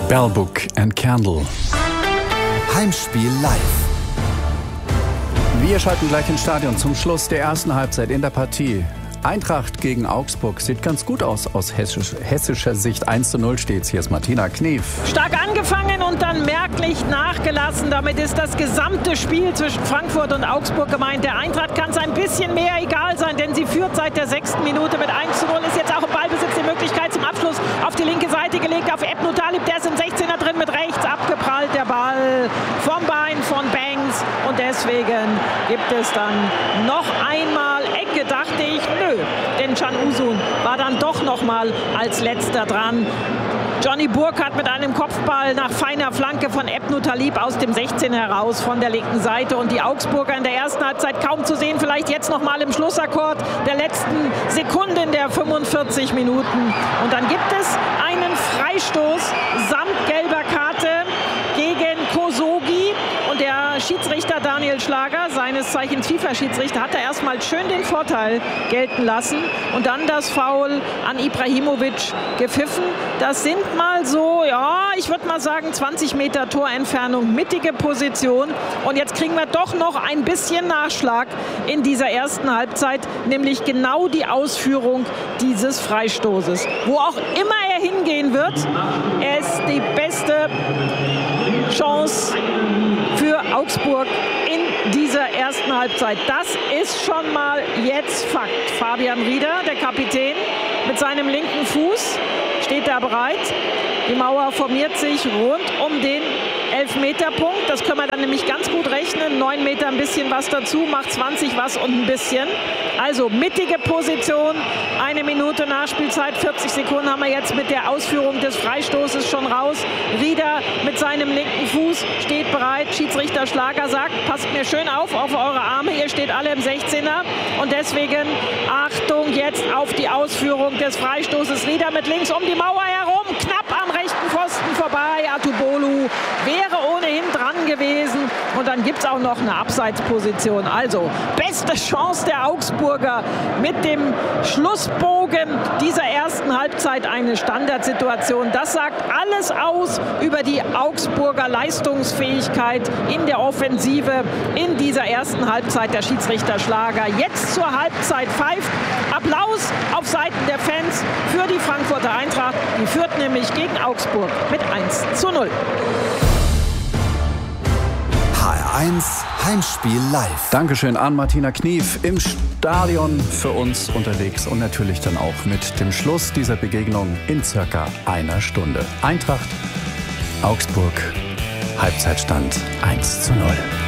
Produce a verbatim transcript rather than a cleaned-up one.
Bellbook and Candle. Heimspiel live. Wir schalten gleich ins Stadion zum Schluss der ersten Halbzeit in der Partie. Eintracht gegen Augsburg sieht ganz gut aus, aus hessisch, hessischer Sicht. eins zu null steht's. Hier ist Martina Knief. Stark angefangen und dann merklich nachgelassen. Damit ist das gesamte Spiel zwischen Frankfurt und Augsburg gemeint. Der Eintracht kann es ein bisschen mehr egal sein, denn sie führt seit der sechsten Minute mit eins zu null. Ist jetzt auch im Ballbesitz, die Möglichkeit zum Abschluss auf die linke Seite gelegt. Auf Ebnu Talib, der ist im sechzehner drin, mit rechts abgeprallt. Der Ball vom Bein von Banks. Und deswegen gibt es dann noch einmal Ecke, dachte ich. Nö, denn Can Uzun war dann doch noch mal als letzter dran. Johnny Burkhardt mit einem Kopfball nach feiner Flanke von Ebnu Talib aus dem sechzehner heraus von der linken Seite. Und die Augsburger in der ersten Halbzeit kaum zu sehen. Vielleicht jetzt noch mal im Schlussakkord der letzten Sekunden der fünfundvierzig Minuten. Und dann gibt es einen Freistoß samt gelber Karte gegen Kosogi. Und der Schiedsrichter Daniel Schlager, seines Zeichens FIFA-Schiedsrichter, hat er erstmal schön den Vorteil gelten lassen und dann das Foul an Ibrahimovic gepfiffen. Das sind mal so, ja, ich würde mal sagen, zwanzig Meter Torentfernung, mittige Position. Und jetzt kriegen wir doch noch ein bisschen Nachschlag in dieser ersten Halbzeit, nämlich genau die Ausführung dieses Freistoßes. Wo auch immer er hingehen wird, er ist die beste Chance für Augsburg in dieser ersten Halbzeit. Das ist schon mal jetzt Fakt. Fabian Rieder, der Kapitän, mit seinem linken Fuß steht da bereit. Die Mauer formiert sich rund um den Elfmeterpunkt. Das können wir dann nämlich ganz gut rechnen. neun Meter ein bisschen was dazu, macht zwanzig was und ein bisschen. Also mittige Position, eine Minute Nachspielzeit, vierzig Sekunden haben wir jetzt mit der Ausführung des Freistoßes schon raus. Rieder mit seinem linken Fuß steht bereit. Schiedsrichter Schlager sagt, passt mir schön auf, auf eure Arme. Ihr steht alle im sechzehner. Und deswegen Achtung jetzt auf die Ausführung des Freistoßes. Rieder mit links um die Mauer herum, knapp am rechten Pfosten vorbei. Atubolu wäre ohnehin dran gewesen. Und dann gibt es auch noch eine Abseitsposition. Also beste Chance der Augsburger mit dem Schlussbogen dieser ersten Halbzeit, eine Standardsituation. Das sagt alles aus über die Augsburger Leistungsfähigkeit in der Offensive in dieser ersten Halbzeit. Der Schiedsrichter Schlager jetzt zur Halbzeit pfeift. Applaus auf Seiten der Fans für die Frankfurter Eintracht. Die führt nämlich gegen Augsburg mit eins zu null. H R eins Heimspiel live. Dankeschön an Martina Knief im Stadion für uns unterwegs und natürlich dann auch mit dem Schluss dieser Begegnung in circa einer Stunde. Eintracht, Augsburg, Halbzeitstand eins zu null.